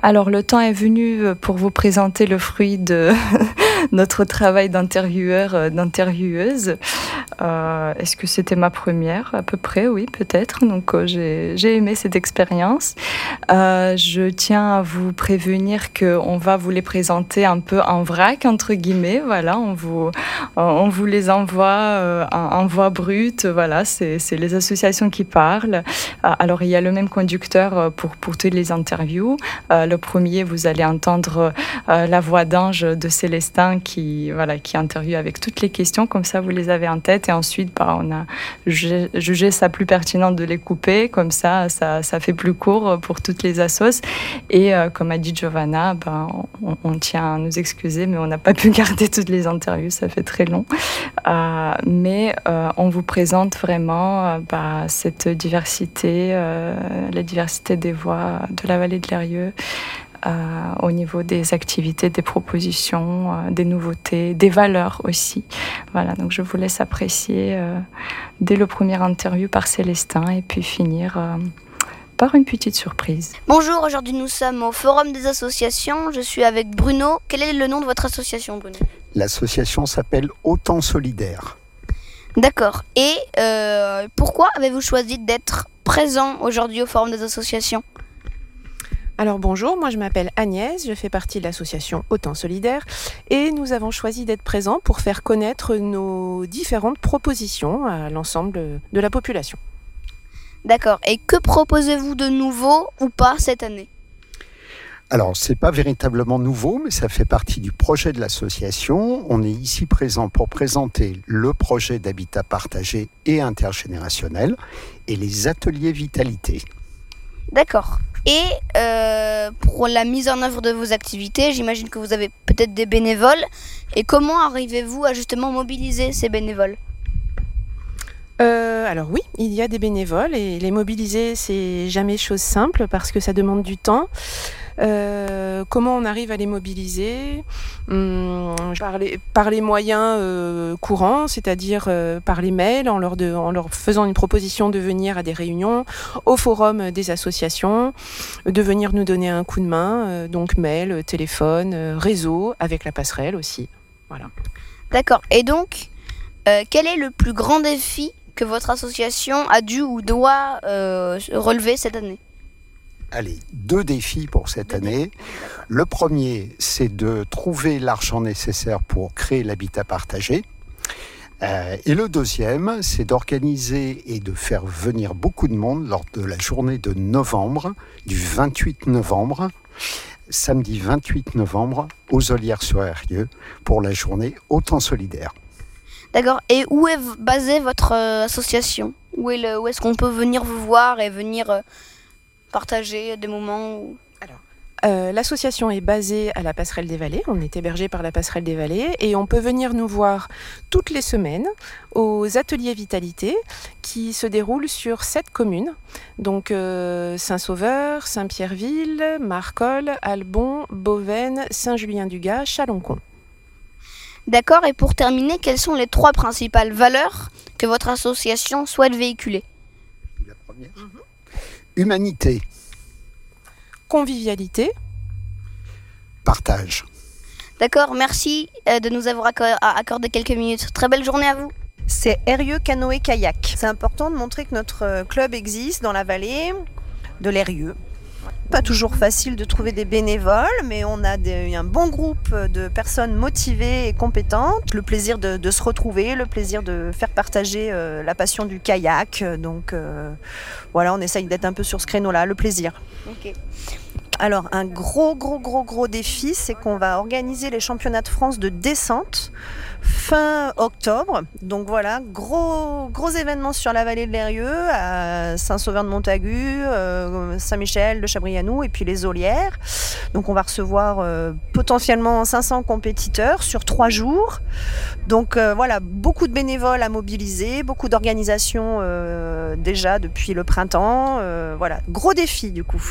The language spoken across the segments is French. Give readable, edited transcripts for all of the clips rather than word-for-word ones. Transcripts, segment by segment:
Alors, le temps est venu pour vous présenter le fruit de notre travail d'intervieweur, d'intervieweuse. Est-ce que c'était ma première? À peu près, oui, peut-être. Donc, j'ai aimé cette expérience. Je tiens à vous prévenir qu'on va vous les présenter un peu en vrac, entre guillemets. Voilà, on vous les envoie en voix brute. Voilà, c'est les associations qui parlent. Alors, il y a le même conducteur pour toutes les interviews. Le premier, vous allez entendre la voix d'ange de Célestin qui interviewe avec toutes les questions. Comme ça, vous les avez en tête. Et ensuite, on a jugé ça plus pertinent de les couper. Comme ça fait plus court pour toutes les assos. Et comme a dit Giovanna, on tient à nous excuser, mais on n'a pas pu garder toutes les interviews. Ça fait très long. Mais on vous présente vraiment cette diversité, la diversité des voix de la vallée de l'Eyrieux, au niveau des activités, des propositions, des nouveautés, des valeurs aussi. Voilà, donc je vous laisse apprécier dès le premier interview par Célestin et puis finir par une petite surprise. Bonjour, aujourd'hui nous sommes au Forum des associations. Je suis avec Bruno. Quel est le nom de votre association, Bruno? L'association s'appelle Autant Solidaire. D'accord. Et pourquoi avez-vous choisi d'être présent aujourd'hui au Forum des associations? Alors bonjour, moi je m'appelle Agnès, je fais partie de l'association Autant Solidaire et nous avons choisi d'être présents pour faire connaître nos différentes propositions à l'ensemble de la population. D'accord. Et que proposez-vous de nouveau ou pas cette année? Alors, c'est pas véritablement nouveau, mais ça fait partie du projet de l'association. On est ici présent pour présenter le projet d'habitat partagé et intergénérationnel et les ateliers vitalité. D'accord. Et pour la mise en œuvre de vos activités, j'imagine que vous avez peut-être des bénévoles. Et comment arrivez-vous à justement mobiliser ces bénévoles? Alors oui, il y a des bénévoles et les mobiliser, c'est jamais chose simple parce que ça demande du temps. Comment on arrive à les mobiliser? Par les moyens courants, c'est-à-dire par les mails, en leur faisant une proposition de venir à des réunions, au forum des associations, de venir nous donner un coup de main, donc mail, téléphone, réseau, avec la passerelle aussi. Voilà. D'accord. Et donc, quel est le plus grand défi que votre association a dû ou doit relever cette année? Allez, 2 défis pour cette année. Le premier, c'est de trouver l'argent nécessaire pour créer l'habitat partagé. Et le deuxième, c'est d'organiser et de faire venir beaucoup de monde lors de la journée de novembre, du 28 novembre, samedi 28 novembre, aux Ollières-sur-Eyrieux, pour la journée Autant Solidaire. D'accord. Et où est basée votre association? Où est-ce qu'on peut venir vous voir et venir partager des moments Alors, l'association est basée à la Passerelle des Vallées. On est hébergé par la Passerelle des Vallées et on peut venir nous voir toutes les semaines aux ateliers vitalité qui se déroulent sur 7 communes. Donc Saint-Sauveur, Saint-Pierreville, Marcol, Albon, Beauvaine, Saint-Julien-du-Gard, Chalencon. D'accord. Et pour terminer, quelles sont les 3 principales valeurs que votre association souhaite véhiculer? La première. Humanité. Convivialité. Partage. D'accord, merci de nous avoir accordé quelques minutes. Très belle journée à vous. C'est Eyrieux Canoë Kayak. C'est important de montrer que notre club existe dans la vallée de l'Eyrieux. Pas toujours facile de trouver des bénévoles, mais on a un bon groupe de personnes motivées et compétentes. Le plaisir de se retrouver, le plaisir de faire partager la passion du kayak. Donc voilà, on essaye d'être un peu sur ce créneau-là, le plaisir. Ok. Alors, un gros défi, c'est qu'on va organiser les championnats de France de descente fin octobre. Donc voilà, gros événement sur la vallée de l'Eyrieux, à Saint-Sauveur-de-Montagu, Saint-Michel de Chabrianou et puis les Ollières. Donc on va recevoir potentiellement 500 compétiteurs sur 3 jours. Donc voilà, beaucoup de bénévoles à mobiliser, beaucoup d'organisations déjà depuis le printemps. Voilà, gros défi du coup.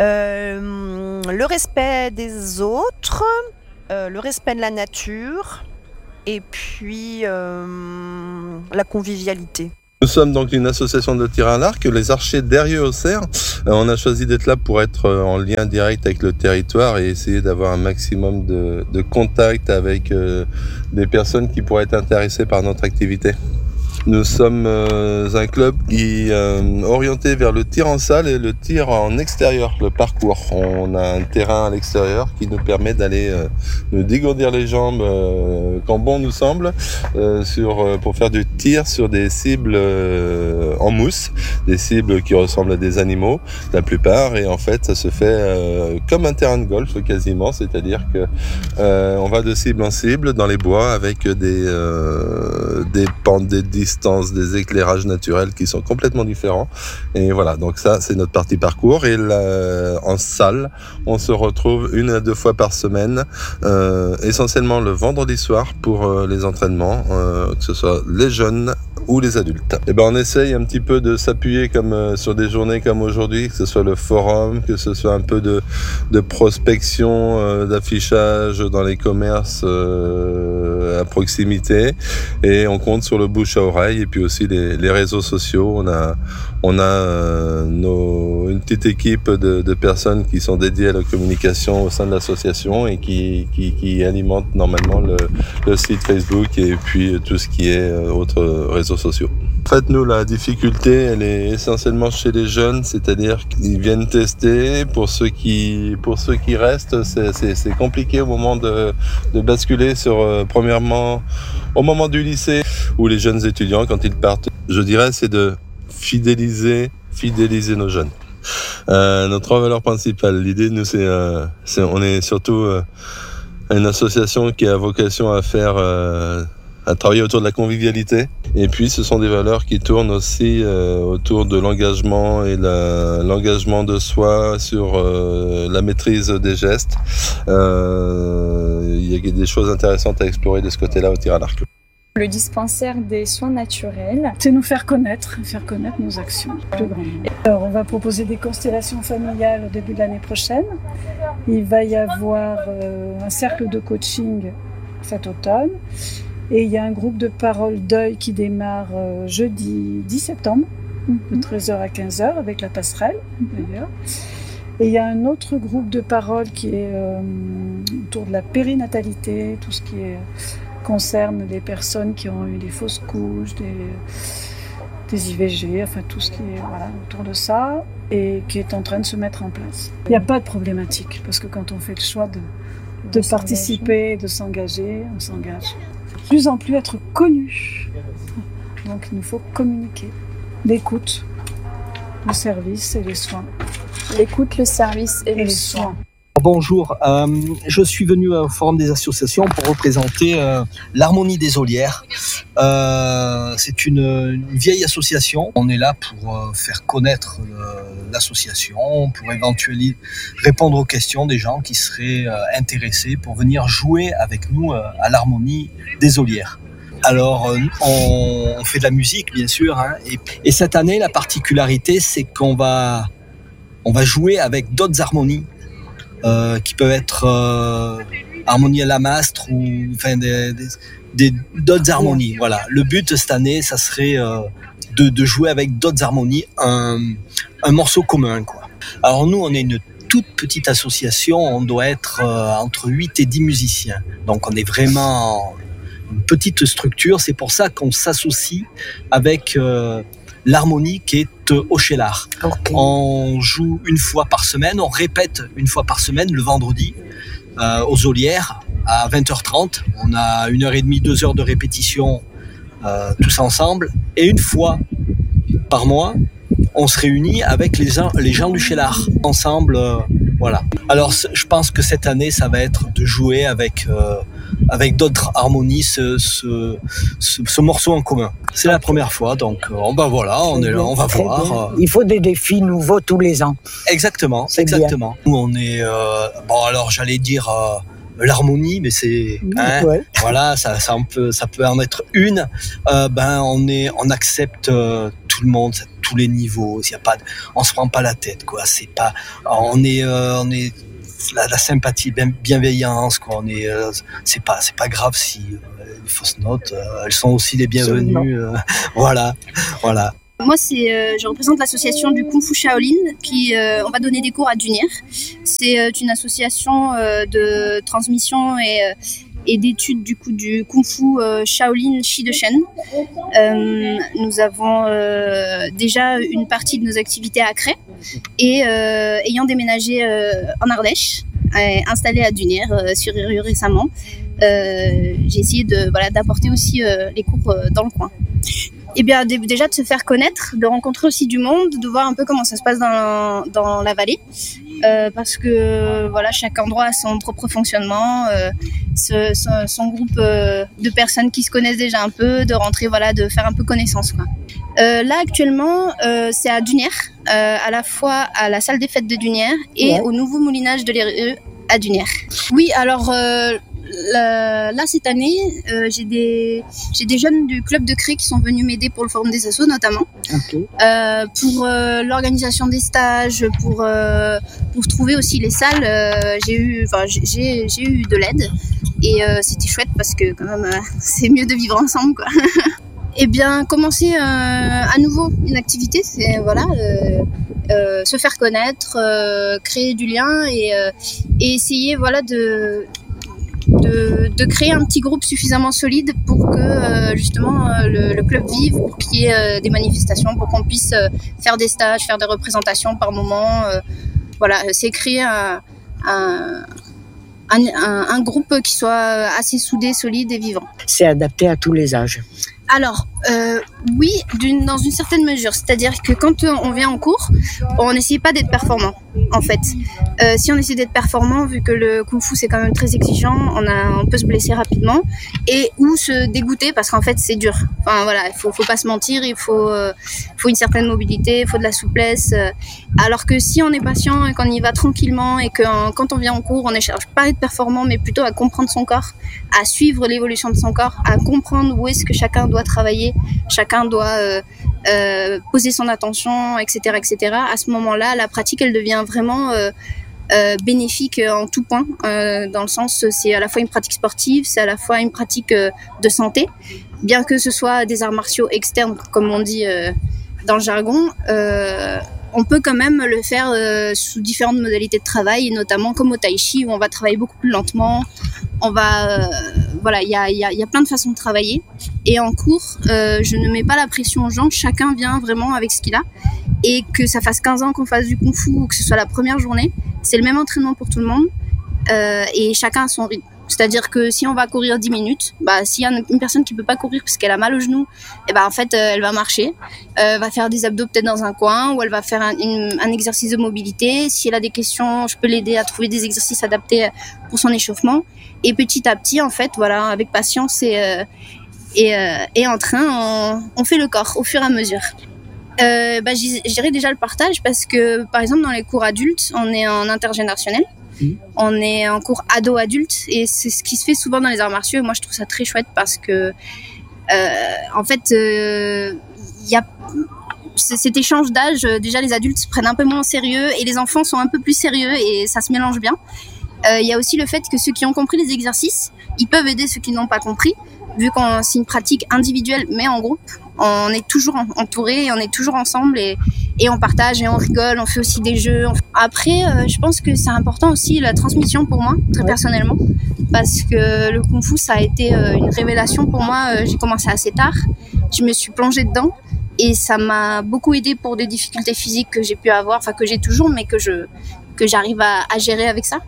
Le respect des autres, le respect de la nature et puis la convivialité. Nous sommes donc une association de tir à l'arc, les Archers d'Eyrieux-Auxerre. On a choisi d'être là pour être en lien direct avec le territoire et essayer d'avoir un maximum de contact avec des personnes qui pourraient être intéressées par notre activité. Nous sommes un club qui est orienté vers le tir en salle et le tir en extérieur, le parcours. On a un terrain à l'extérieur qui nous permet d'aller nous dégourdir les jambes quand bon nous semble pour faire du tir sur des cibles en mousse, des cibles qui ressemblent à des animaux, la plupart. Et en fait, ça se fait comme un terrain de golf quasiment, c'est-à-dire que on va de cible en cible dans les bois avec des pentes, des distances, des éclairages naturels qui sont complètement différents. Et voilà, donc ça, c'est notre partie parcours. Et là, en salle, on se retrouve 1 à 2 fois par semaine, essentiellement le vendredi soir pour les entraînements, que ce soit les jeunes ou les adultes. Et ben on essaye un petit peu de s'appuyer comme sur des journées comme aujourd'hui, que ce soit le forum, que ce soit un peu de prospection, d'affichage dans les commerces à proximité, et on compte sur le bouche à oreille et puis aussi les réseaux sociaux. On a une petite équipe de personnes qui sont dédiées à la communication au sein de l'association et qui alimentent normalement le site Facebook et puis tout ce qui est autres réseaux sociaux. En fait, nous, la difficulté, elle est essentiellement chez les jeunes, c'est-à-dire qu'ils viennent tester. Pour ceux qui restent, c'est compliqué au moment de basculer sur, premièrement, au moment du lycée ou les jeunes étudiants quand ils partent. Je dirais, c'est de fidéliser nos jeunes. Nos 3 valeurs principales. L'idée, nous, on est surtout une association qui a vocation à travailler autour de la convivialité. Et puis, ce sont des valeurs qui tournent aussi autour de l'engagement et l'engagement de soi sur la maîtrise des gestes. Il y a des choses intéressantes à explorer de ce côté-là au tir à l'arc. Le dispensaire des soins naturels, c'est nous faire connaître nos actions plus grandement. Alors, on va proposer des constellations familiales au début de l'année prochaine. Il va y avoir un cercle de coaching cet automne. Et il y a un groupe de parole deuil qui démarre jeudi 10 septembre, de 13h à 15h, avec la passerelle, d'ailleurs. Et il y a un autre groupe de parole qui est autour de la périnatalité, tout ce qui concerne les personnes qui ont eu des fausses couches, des IVG, enfin tout ce qui est autour de ça, et qui est en train de se mettre en place. Il n'y a pas de problématique, parce que quand on fait le choix de participer, de s'engager, on s'engage. De plus en plus être connu. Donc il nous faut communiquer. L'écoute, le service et les soins. L'écoute, le service et les soins. Bonjour, je suis venu au Forum des associations pour représenter l'Harmonie des Ollières. C'est une vieille association. On est là pour faire connaître l'association, pour éventuellement répondre aux questions des gens qui seraient intéressés pour venir jouer avec nous à l'Harmonie des Ollières. Alors, on fait de la musique, bien sûr, hein, et cette année, la particularité, c'est qu'on va jouer avec d'autres harmonies. Qui peuvent être harmonie à la mastre ou enfin d'autres harmonies. Voilà. Le but cette année, ça serait de jouer avec d'autres harmonies un morceau commun, quoi. Alors nous, on est une toute petite association, on doit être entre 8 et 10 musiciens. Donc on est vraiment une petite structure, c'est pour ça qu'on s'associe avec l'harmonie qui est au Chélar. Okay. On joue 1 fois par semaine, on répète 1 fois par semaine le vendredi aux Ollières à 20h30. On a 1h30, 2 heures de répétition tous ensemble. Et 1 fois par mois, on se réunit avec les gens du Chélar ensemble. Voilà. Alors je pense que cette année, ça va être de jouer avec d'autres harmonies ce morceau en commun. C'est la première fois, donc on va voir. Il faut des défis nouveaux tous les ans. Exactement. Nous on est alors j'allais dire l'harmonie, mais c'est ouais. Voilà, ça peut en être une. On accepte tout le monde, tous les niveaux. On se prend pas la tête, quoi. C'est pas, on est la sympathie, bienveillance, quoi. On est, c'est pas grave si les fausses notes, elles sont aussi les bienvenues. Voilà. Moi, je représente l'association du Kung Fu Shaolin qui, on va donner des cours à Dunir. C'est une association de transmission et d'études du Kung Fu Shaolin Shi de Shen. Nous avons déjà une partie de nos activités à Cré et ayant déménagé en Ardèche, installé à Dunir sur Iriu récemment, j'ai essayé d'apporter aussi les cours dans le coin. Et bien déjà de se faire connaître, de rencontrer aussi du monde, de voir un peu comment ça se passe dans la vallée, parce que chaque endroit a son propre fonctionnement, son groupe de personnes qui se connaissent déjà un peu, de rentrer, de faire un peu connaissance, quoi. Là actuellement c'est à Dunir, à la fois à la salle des fêtes de Dunir et au nouveau moulinage de l'Érieux à Dunir. Oui, alors là cette année j'ai des jeunes du club de Cré qui sont venus m'aider pour le forum des assos notamment, pour l'organisation des stages, pour trouver aussi les salles. J'ai eu de l'aide et c'était chouette parce que quand même c'est mieux de vivre ensemble, quoi. Et bien commencer à nouveau une activité, c'est se faire connaître, créer du lien et essayer de créer un petit groupe suffisamment solide pour que justement le club vive, pour qu'il y ait des manifestations, pour qu'on puisse faire des stages, faire des représentations par moment. C'est créer un groupe qui soit assez soudé, solide et vivant. C'est adapté à tous les âges. Alors, oui, dans une certaine mesure. C'est-à-dire que quand on vient en cours, on n'essaye pas d'être performant, en fait. Si on essaie d'être performant, vu que le kung-fu c'est quand même très exigeant, on peut se blesser rapidement ou se dégoûter parce qu'en fait c'est dur. Il faut pas se mentir, il faut une certaine mobilité, il faut de la souplesse. Alors que si on est patient et qu'on y va tranquillement et que quand on vient en cours, on ne cherche pas à être performant, mais plutôt à comprendre son corps, à suivre l'évolution de son corps, à comprendre où est-ce que chacun doit travailler, chacun doit poser son attention, etc., etc. À ce moment-là, la pratique, elle devient vraiment bénéfique en tout point, dans le sens, c'est à la fois une pratique sportive, c'est à la fois une pratique de santé, bien que ce soit des arts martiaux externes, comme on dit dans le jargon. On peut quand même le faire sous différentes modalités de travail, et notamment comme au tai chi où on va travailler beaucoup plus lentement. Il y a plein de façons de travailler. Et en cours, je ne mets pas la pression aux gens. Chacun vient vraiment avec ce qu'il a. Et que ça fasse 15 ans qu'on fasse du kung-fu ou que ce soit la première journée, c'est le même entraînement pour tout le monde. Et chacun a son rythme. C'est-à-dire que si on va courir 10 minutes, s'il y a une personne qui peut pas courir parce qu'elle a mal au genou, en fait, elle va marcher, va faire des abdos peut-être dans un coin, ou elle va faire un exercice de mobilité. Si elle a des questions, je peux l'aider à trouver des exercices adaptés pour son échauffement. Et petit à petit, en fait, avec patience et entrain, on fait le corps au fur et à mesure. Je dirais déjà le partage parce que, par exemple, dans les cours adultes, on est en intergénérationnel. On est en cours ado-adulte et c'est ce qui se fait souvent dans les arts martiaux. Et moi, je trouve ça très chouette parce que, en fait, y a cet échange d'âge. Déjà, les adultes se prennent un peu moins au sérieux et les enfants sont un peu plus sérieux et ça se mélange bien. Il y a aussi le fait que ceux qui ont compris les exercices, ils peuvent aider ceux qui n'ont pas compris. Vu que c'est une pratique individuelle mais en groupe, on est toujours entourés, on est toujours ensemble et on partage et on rigole, on fait aussi des jeux. Après, je pense que c'est important aussi la transmission pour moi, très personnellement, parce que le Kung Fu, ça a été une révélation pour moi. J'ai commencé assez tard, je me suis plongée dedans et ça m'a beaucoup aidée pour des difficultés physiques que j'ai pu avoir, enfin que j'ai toujours, mais que j'arrive à gérer avec ça.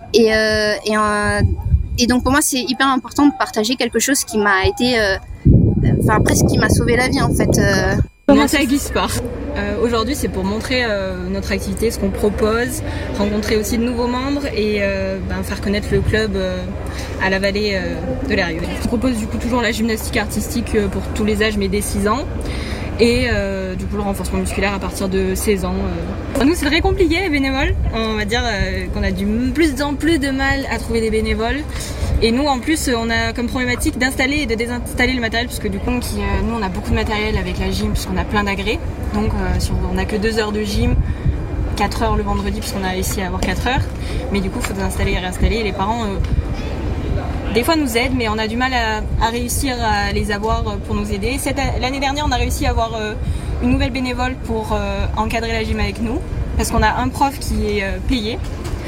Et donc pour moi c'est hyper important de partager quelque chose qui m'a été, presque qui m'a sauvé la vie en fait. Comment ça glisse pas. Aujourd'hui c'est pour montrer notre activité, ce qu'on propose, rencontrer aussi de nouveaux membres et faire connaître le club à la vallée de l'Érieux. Je propose du coup toujours la gymnastique artistique pour tous les âges mais dès 6 ans. Et du coup le renforcement musculaire à partir de 16 ans. Nous c'est très compliqué les bénévoles, on va dire qu'on a de plus en plus de mal à trouver des bénévoles. Et nous en plus on a comme problématique d'installer et de désinstaller le matériel, puisque du coup nous on a beaucoup de matériel avec la gym puisqu'on a plein d'agrès. Donc on n'a que 2 heures de gym, 4 heures le vendredi puisqu'on a réussi à avoir 4 heures. Mais du coup, il faut installer et réinstaller. Et les parents, des fois, nous aident, mais on a du mal à réussir à les avoir pour nous aider. L'année dernière, on a réussi à avoir une nouvelle bénévole pour encadrer la gym avec nous. Parce qu'on a un prof qui est payé